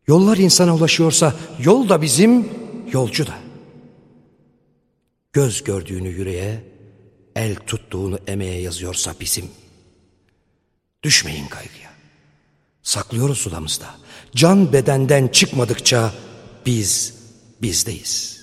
Yollar insana ulaşıyorsa yol da bizim, yolcu da. Göz gördüğünü yüreğe, el tuttuğunu emeğe yazıyorsa bizim. Düşmeyin kaygıya. Saklıyoruz sulamızda. Can bedenden çıkmadıkça biz bizdeyiz.